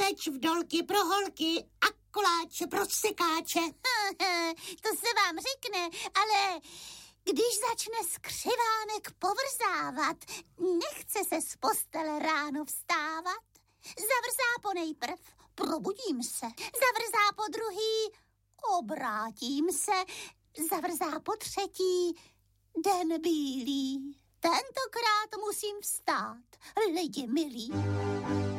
peč v dolky pro holky a koláče pro sekáče. To se vám řekne, ale když začne skřivánek povrzávat, nechce se z postele ráno vstávat. Zavrzá po nejprv, probudím se, zavrzá po druhý, obrátím se, zavrzá po třetí, den bílý. Tentokrát musím vstát, lidi milí.